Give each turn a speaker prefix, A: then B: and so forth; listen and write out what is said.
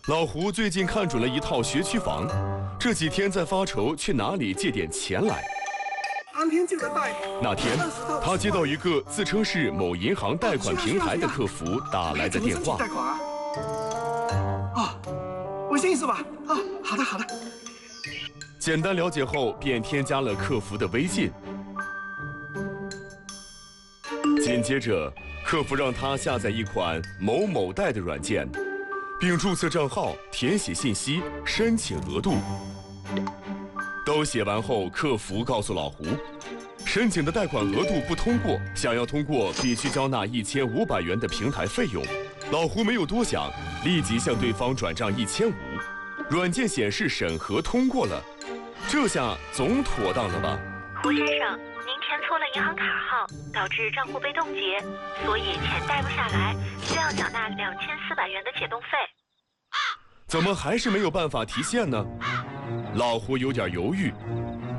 A: 老胡最近看准了一套学区房，这几天在发愁去哪里借点钱来。
B: 当天就能贷。
A: 那天，他接到一个自称是某银行贷款平台的客服打来的电话。
B: 贷款啊？微信是吧？好的好的。
A: 简单了解后，便添加了客服的微信。紧接着，客服让他下载一款某某贷的软件，并注册账号、填写信息、申请额度。都写完后，客服告诉老胡，申请的贷款额度不通过，想要通过必须交纳1500元的平台费用。老胡没有多想，立即向对方转账1500。软件显示审核通过了，这下总妥当了吧？
C: 胡先生，您填错了银行卡号，导致账户被冻结，所以钱贷不下来，需要缴纳2400元的解冻费。
A: 怎么还是没有办法提现呢？老胡有点犹豫。